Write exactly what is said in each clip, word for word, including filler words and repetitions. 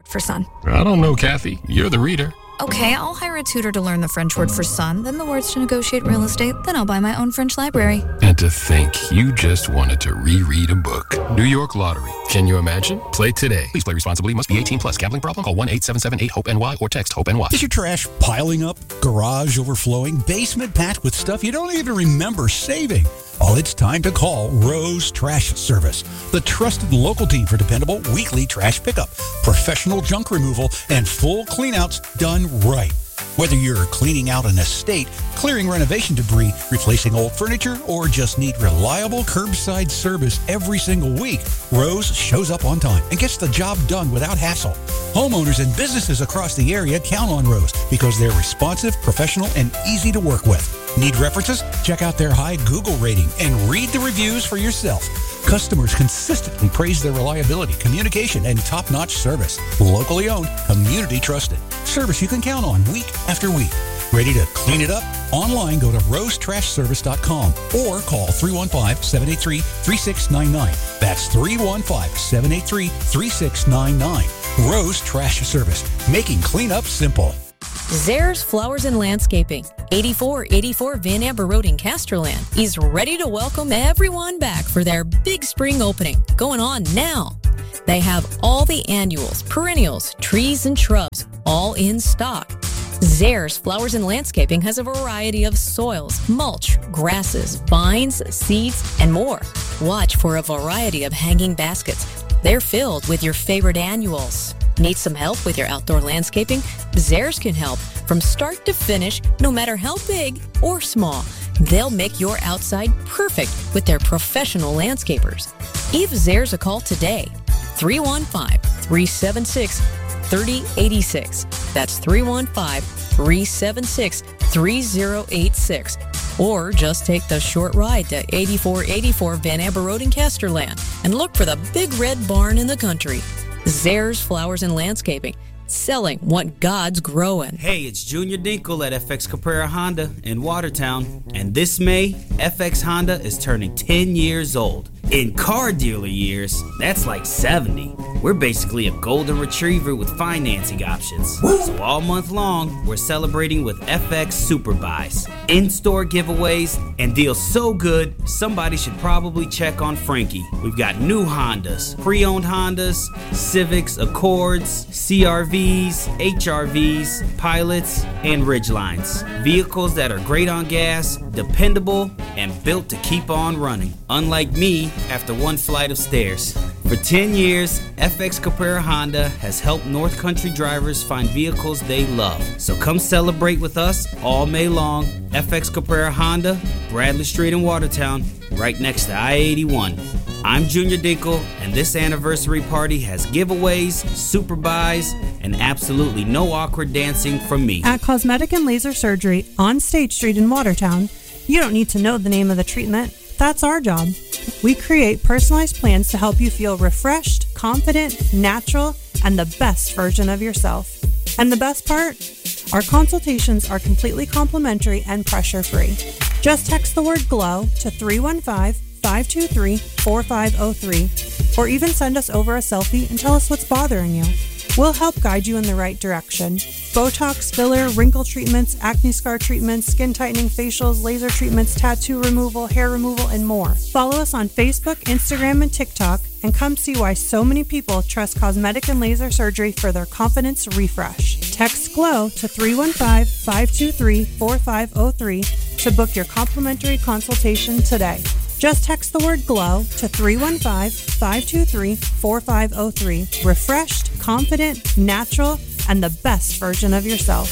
For sun. I don't know, Kathy. You're the reader. Okay, I'll hire a tutor to learn the French word for sun, then the words to negotiate real estate, then I'll buy my own French library. And to think, you just wanted to reread a book. New York Lottery. Can you imagine? Play today. Please play responsibly. Must be eighteen plus. Gambling problem? Call one eight seven seven eight hope N Y or text HOPE-NY. Is your trash piling up, garage overflowing, basement packed with stuff you don't even remember saving? Well, it's time to call Rose Trash Service, the trusted local team for dependable weekly trash pickup, professional junk removal, and full cleanouts done right. Whether you're cleaning out an estate, clearing renovation debris, replacing old furniture, or just need reliable curbside service every single week, Rose shows up on time and gets the job done without hassle. Homeowners and businesses across the area count on Rose because they're responsive, professional, and easy to work with. Need references? Check out their high Google rating and read the reviews for yourself. Customers consistently praise their reliability, communication, and top-notch service. Locally owned, community trusted. Service you can count on week after week. Ready to clean it up? Online, go to rose trash service dot com or call three one five, seven eight three, three six nine nine. That's three one five, seven eight three, three six nine nine. Rose Trash Service, making cleanup simple. Zares Flowers and Landscaping, eighty-four eighty-four Van Amber Road in Casterland, is ready to welcome everyone back for their big spring opening, going on now. They have all the annuals, perennials, trees, and shrubs, all in stock. Zares Flowers and Landscaping has a variety of soils, mulch, grasses, vines, seeds, and more. Watch for a variety of hanging baskets. They're filled with your favorite annuals. Need some help with your outdoor landscaping? Zares can help from start to finish, no matter how big or small. They'll make your outside perfect with their professional landscapers. Give Zares a call today, three one five, three seven six, three zero eight six. That's three one five, three seven six, three zero eight six. Or just take the short ride to eighty-four eighty-four Van Amber Road in Casterland and look for the big red barn in the country. Zares Flowers and Landscaping, selling what God's growing. Hey, it's Junior Dinkle at F X Caprera Honda in Watertown, and this May, F X Honda is turning ten years old. In car dealer years, that's like seventy. We're basically a golden retriever with financing options. So all month long, we're celebrating with F X Super Buys, in-store giveaways, and deals so good, somebody should probably check on Frankie. We've got new Hondas, pre-owned Hondas, Civics, Accords, C R Vs, H R Vs, Pilots, and Ridgelines. Vehicles that are great on gas, dependable, and built to keep on running. Unlike me, after one flight of stairs. For ten years, F X Caprera Honda has helped North Country drivers find vehicles they love. So come celebrate with us all May long. F X Caprera Honda, Bradley Street in Watertown, right next to I eighty-one. I'm Junior Dinkle, and this anniversary party has giveaways, super buys, and absolutely no awkward dancing from me. At Cosmetic and Laser Surgery on State Street in Watertown, you don't need to know the name of the treatment. That's our job. We create personalized plans to help you feel refreshed, confident, natural, and the best version of yourself. And the best part? Our consultations are completely complimentary and pressure-free. Just text the word GLOW to three one five, five two three, four five zero three, or even send us over a selfie and tell us what's bothering you. We'll help guide you in the right direction. Botox, filler, wrinkle treatments, acne scar treatments, skin tightening facials, laser treatments, tattoo removal, hair removal, and more. Follow us on Facebook, Instagram, and TikTok, and come see why so many people trust Cosmetic and Laser Surgery for their confidence refresh. Text GLOW to three one five, five two three, four five zero three to book your complimentary consultation today. Just text the word GLOW to three one five, five two three, four five zero three. Refreshed, confident, natural, and the best version of yourself.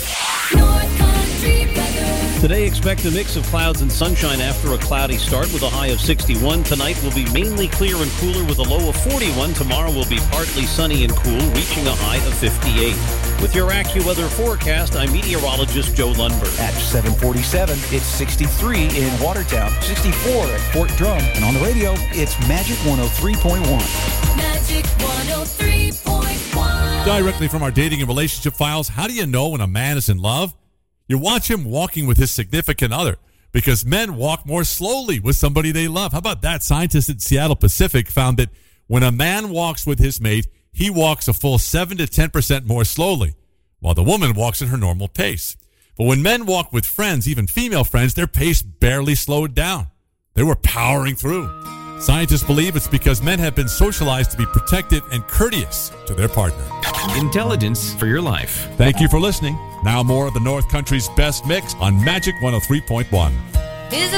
Today, expect a mix of clouds and sunshine after a cloudy start with a high of sixty-one. Tonight will be mainly clear and cooler with a low of forty-one. Tomorrow will be partly sunny and cool, reaching a high of fifty-eight. With your AccuWeather forecast, I'm meteorologist Joe Lundberg. At seven forty-seven, it's sixty-three in Watertown, sixty-four at Fort Drum. And on the radio, it's Magic one oh three point one. Magic one oh three point one. Directly from our dating and relationship files, how do you know when a man is in love? You watch him walking with his significant other, because men walk more slowly with somebody they love. How about that? Scientists at Seattle Pacific found that when a man walks with his mate, he walks a full seven to ten percent more slowly, while the woman walks at her normal pace. But when men walk with friends, even female friends, their pace barely slowed down. They were powering through. Scientists believe it's because men have been socialized to be protective and courteous to their partner. Intelligence for your life. Thank you for listening. Now more of the North Country's best mix on Magic one oh three point one. Is